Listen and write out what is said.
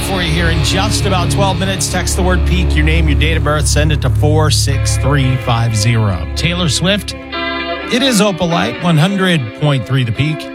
for you here in just about 12 minutes. Text the word peak, your name, your date of birth, send it to 46350. Taylor Swift, it is Opalite, 100.3 The Peak.